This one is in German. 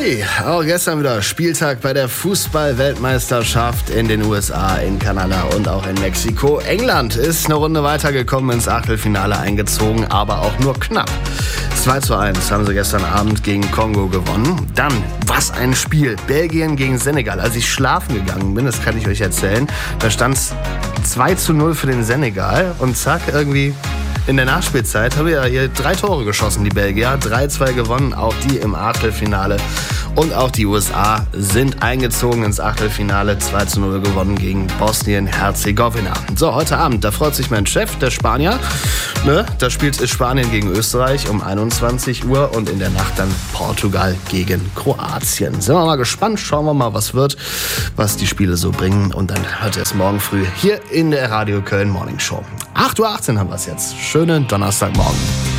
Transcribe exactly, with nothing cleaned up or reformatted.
Hui, auch gestern wieder Spieltag bei der Fußball-Weltmeisterschaft in den U S A, in Kanada und auch in Mexiko. England ist eine Runde weitergekommen, ins Achtelfinale eingezogen, aber auch nur knapp. zwei zu eins haben sie gestern Abend gegen Kongo gewonnen. Dann, was ein Spiel, Belgien gegen Senegal. Als ich schlafen gegangen bin, das kann ich euch erzählen, da stand es zwei zu null für den Senegal und zack, irgendwie in der Nachspielzeit haben wir ja hier drei Tore geschossen, die Belgier. drei zwei gewonnen, auch die im Achtelfinale. Und auch die U S A sind eingezogen ins Achtelfinale. zwei zu null gewonnen gegen Bosnien-Herzegowina. So, heute Abend, da freut sich mein Chef, der Spanier. Ne? Da spielt Spanien gegen Österreich um einundzwanzig Uhr und in der Nacht dann Portugal gegen Kroatien. Sind wir mal gespannt, schauen wir mal, was wird, was die Spiele so bringen. Und dann hört ihr es morgen früh hier in der Radio Köln Morning Show. acht Uhr achtzehn haben wir es jetzt. Schönen Donnerstagmorgen.